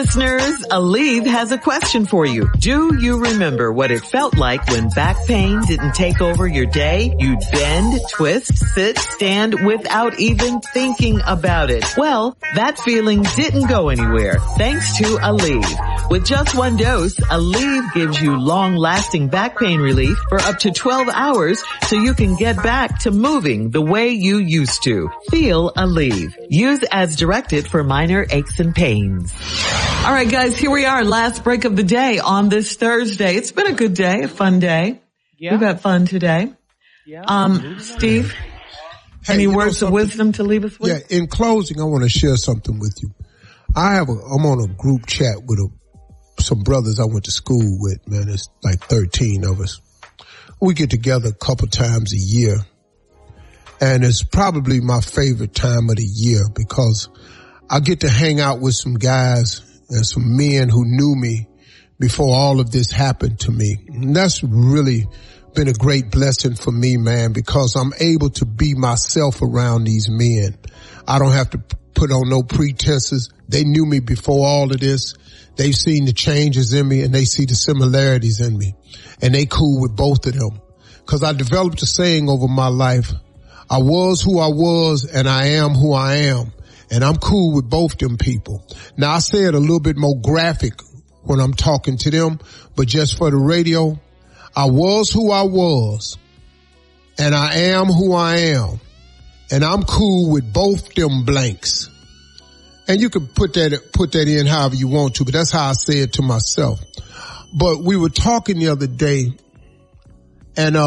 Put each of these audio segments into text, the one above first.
listeners, Aleve has a question for you. Do you remember what it felt like when back pain didn't take over your day? You'd bend, twist, sit, stand without even thinking about it. Well, that feeling didn't go anywhere thanks to Aleve. With just one dose, Aleve gives you long-lasting back pain relief for up to 12 hours so you can get back to moving the way you used to. Feel Aleve. Use as directed for minor aches and pains. All right, guys, here we are. Last break of the day on this Thursday. It's been a good day, a fun day. Yeah. We've had fun today. Yeah. Steve, any words of wisdom to leave us with? Yeah, in closing, I want to share something with you. I'm on a group chat with some brothers I went to school with, man. It's like 13 of us. We get together a couple times a year. And it's probably my favorite time of the year because I get to hang out with some guys and some men who knew me before all of this happened to me. And that's really been a great blessing for me, man, because I'm able to be myself around these men. I don't have to put on no pretenses. They knew me before all of this. They've seen the changes in me and they see the similarities in me. And they cool with both of them. Because I developed a saying over my life. I was who I was and I am who I am. And I'm cool with both them people. Now I say it a little bit more graphic when I'm talking to them, but just for the radio, I was who I was and I am who I am. And I'm cool with both them blanks. And you can put that in however you want to, but that's how I say it to myself. But we were talking the other day and,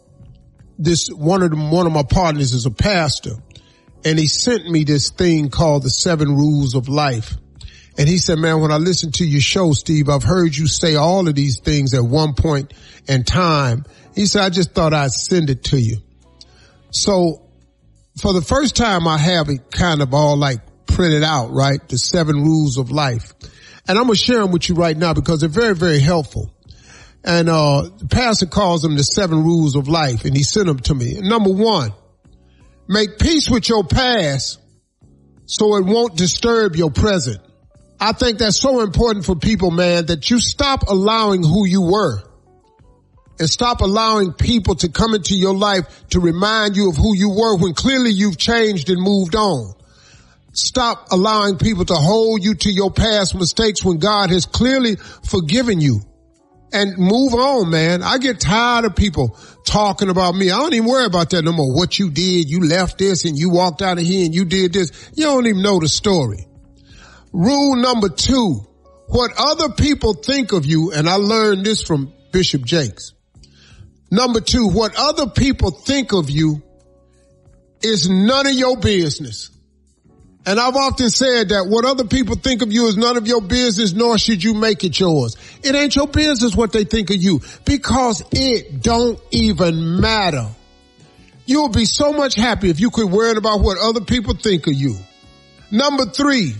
one of my partners is a pastor and he sent me this thing called the 7 Rules of Life. And he said, man, when I listen to your show, Steve, I've heard you say all of these things at one point in time. He said, I just thought I'd send it to you. So for the first time, I have it kind of all like printed out, right? The 7 Rules of Life. And I'm going to share them with you right now because they're very, very helpful. And the pastor calls them the 7 Rules of Life, and he sent them to me. Number 1, make peace with your past so it won't disturb your present. I think that's so important for people, man, that you stop allowing who you were and stop allowing people to come into your life to remind you of who you were when clearly you've changed and moved on. Stop allowing people to hold you to your past mistakes when God has clearly forgiven you. And move on, man. I get tired of people talking about me. I don't even worry about that no more. What you did, you left this and you walked out of here and you did this. You don't even know the story. Rule number 2, what other people think of you, and I learned this from Bishop Jakes. Number 2, what other people think of you is none of your business. And I've often said that what other people think of you is none of your business, nor should you make it yours. It ain't your business what they think of you because it don't even matter. You'll be so much happy if you quit worrying about what other people think of you. Number 3,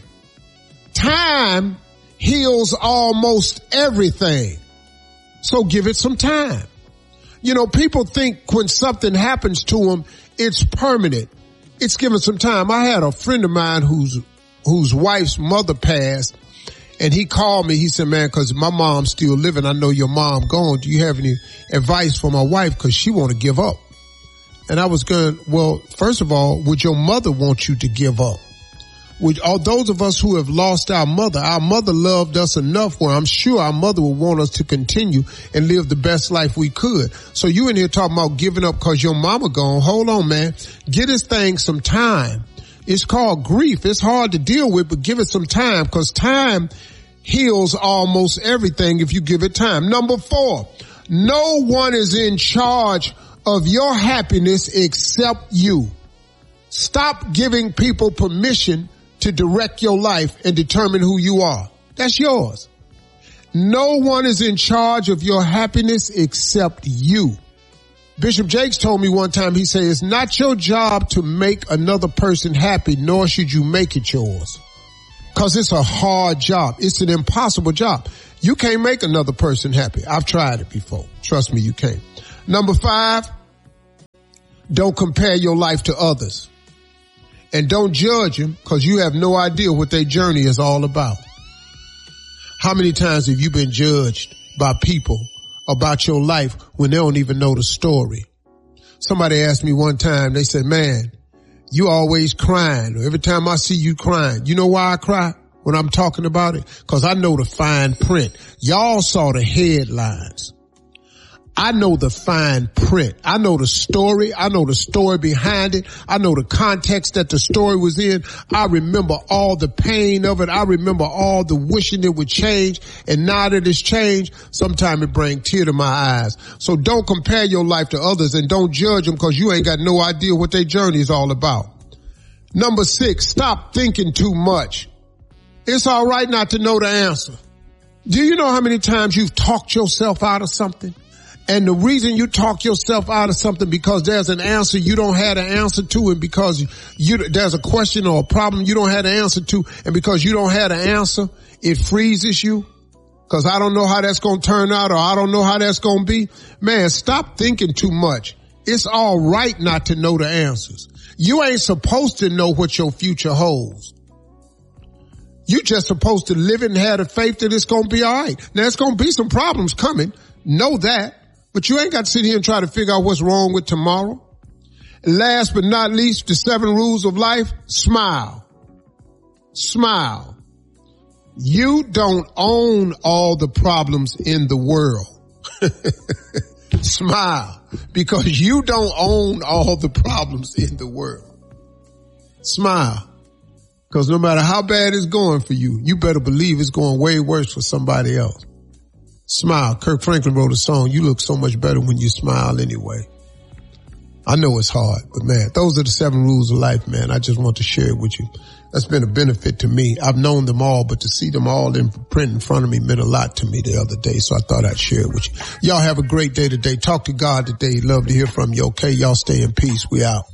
time heals almost everything. So give it some time. You know, people think when something happens to them, it's permanent. It's given some time. I had a friend of mine whose wife's mother passed, and he called me. He said, man, because my mom's still living. I know your mom gone. Do you have any advice for my wife? Because she want to give up. And I was going, well, first of all, would your mother want you to give up? Would all those of us who have lost our mother loved us enough where I'm sure our mother would want us to continue and live the best life we could. So you in here talking about giving up because your mama gone. Hold on, man. Give this thing some time. It's called grief. It's hard to deal with, but give it some time because time heals almost everything if you give it time. Number 4, no one is in charge of your happiness except you. Stop giving people permission to direct your life and determine who you are. That's yours. No one is in charge of your happiness except you. Bishop Jakes told me one time, he said, it's not your job to make another person happy, nor should you make it yours. Because it's a hard job. It's an impossible job. You can't make another person happy. I've tried it before. Trust me, you can't. Number 5, don't compare your life to others. And don't judge them because you have no idea what their journey is all about. How many times have you been judged by people about your life when they don't even know the story? Somebody asked me one time, they said, man, you always crying. Every time I see you crying. You know why I cry when I'm talking about it? Because I know the fine print. Y'all saw the headlines. I know the fine print. I know the story. I know the story behind it. I know the context that the story was in. I remember all the pain of it. I remember all the wishing it would change. And now that it's changed, sometimes it brings tears to my eyes. So don't compare your life to others and don't judge them because you ain't got no idea what their journey is all about. Number 6, stop thinking too much. It's all right not to know the answer. Do you know how many times you've talked yourself out of something? And the reason you talk yourself out of something because there's an answer you don't have the answer to, and because there's a question or a problem you don't have the answer to, and because you don't have the answer, it freezes you. Because I don't know how that's going to turn out, or I don't know how that's going to be. Man, stop thinking too much. It's all right not to know the answers. You ain't supposed to know what your future holds. You just supposed to live it and have the faith that it's going to be all right. Now, it's going to be some problems coming. Know that. But you ain't got to sit here and try to figure out what's wrong with tomorrow. Last but not least, the 7 rules of life. Smile. Smile. You don't own all the problems in the world. Smile. Because you don't own all the problems in the world. Smile. Because no matter how bad it's going for you, you better believe it's going way worse for somebody else. Smile. Kirk Franklin wrote a song, you look so much better when you smile anyway. I know it's hard, but man, those are the 7 rules of life, man. I just want to share it with you. That's been a benefit to me. I've known them all, but to see them all in print in front of me meant a lot to me the other day, so I thought I'd share it with you. Y'all have a great day today. Talk to God today. Love to hear from you, okay? Y'all stay in peace. We out.